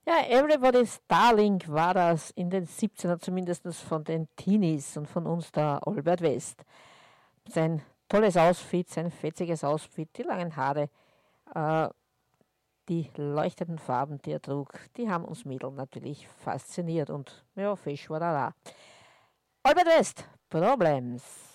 Ja, Everybody's Darling war das in den 17er, zumindest von den Teenies und von uns der Albert West. Sein tolles Outfit, sein fetziges Outfit, die langen Haare, äh, die leuchtenden Farben, die er trug, die haben uns Mädel natürlich fasziniert und ja, Fisch war da. Albert West, Problems.